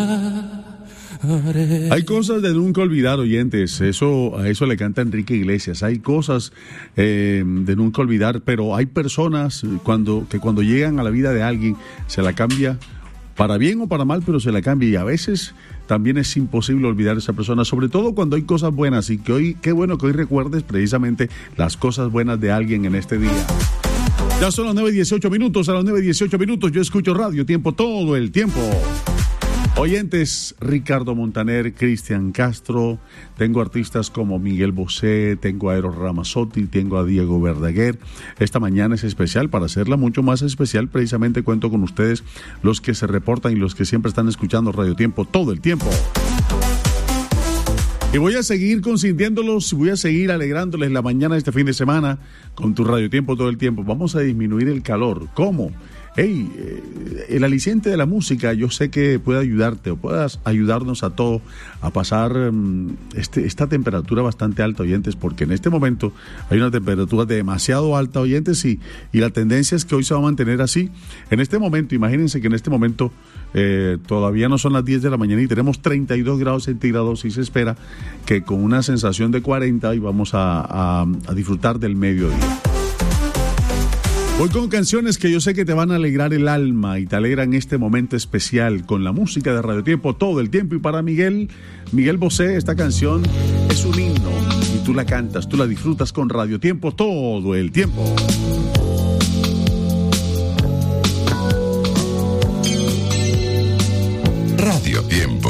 Hay cosas de nunca olvidar, oyentes. A eso le canta Enrique Iglesias. Hay cosas de nunca olvidar, pero hay personas que cuando llegan a la vida de alguien se la cambia para bien o para mal, pero se la cambia, y a veces también es imposible olvidar a esa persona, sobre todo cuando hay cosas buenas, y que hoy, qué bueno que hoy recuerdes precisamente las cosas buenas de alguien en este día. Ya son las 9:18, a las 9:18 yo escucho Radio Tiempo todo el tiempo. Oyentes, Ricardo Montaner, Cristian Castro, tengo artistas como Miguel Bosé, tengo a Eros Ramazzotti, tengo a Diego Verdaguer. Esta mañana es especial, para hacerla mucho más especial, precisamente cuento con ustedes, los que se reportan y los que siempre están escuchando Radio Tiempo todo el tiempo. Y voy a seguir consintiéndolos, voy a seguir alegrándoles la mañana este fin de semana con tu Radio Tiempo todo el tiempo. Vamos a disminuir el calor. ¿Cómo? El aliciente de la música, yo sé que puede ayudarte o puedas ayudarnos a todos a pasar esta temperatura bastante alta, oyentes, porque en este momento hay una temperatura demasiado alta, oyentes, y la tendencia es que hoy se va a mantener así. En este momento, imagínense que en este momento todavía no son las 10 de la mañana y tenemos 32 grados centígrados, y se espera que con una sensación de 40 y vamos a disfrutar del mediodía. Voy con canciones que yo sé que te van a alegrar el alma y te alegran este momento especial con la música de Radio Tiempo todo el tiempo. Y para Miguel Bosé, esta canción es un himno y tú la cantas, tú la disfrutas con Radio Tiempo todo el tiempo. Radio Tiempo.